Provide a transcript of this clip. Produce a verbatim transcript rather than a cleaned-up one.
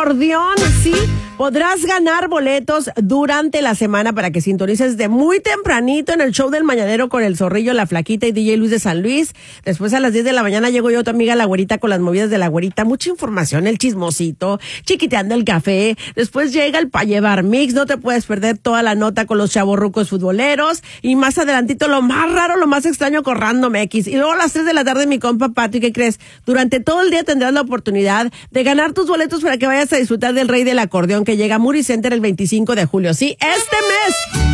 acordeón, sí. Podrás ganar boletos durante la semana para que sintonices de muy tempranito en el show del Mañanero con el Zorrillo, la Flaquita y D J Luis de San Luis. Después a las diez de la mañana llego yo, tu amiga la Güerita, con las movidas de la Güerita. Mucha información, el chismosito, chiquiteando el café. Después llega el Pa' Llevar Mix. No te puedes perder toda la nota con los chavorrucos futboleros. Y más adelantito lo más raro, lo más extraño con Random X. Y luego a las tres de la tarde mi compa Pato. ¿Y qué crees? Durante todo el día tendrás la oportunidad de ganar tus boletos para que vayas a disfrutar del Rey del Acordeón, que llega a Muri Center el veinticinco de julio. Sí, este mes.